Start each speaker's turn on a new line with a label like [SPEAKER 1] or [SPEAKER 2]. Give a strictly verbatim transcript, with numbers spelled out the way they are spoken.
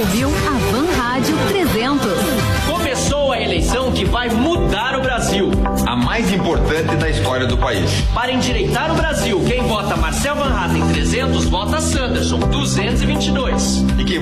[SPEAKER 1] ouviu a Van Rádio trezentos.
[SPEAKER 2] Começou a eleição que vai mudar o Brasil.
[SPEAKER 3] A mais importante da história do país.
[SPEAKER 2] Para endireitar o Brasil, quem vota Marcel Van Hatten trezentos, vota Sanderson duzentos e vinte e dois.
[SPEAKER 3] E quem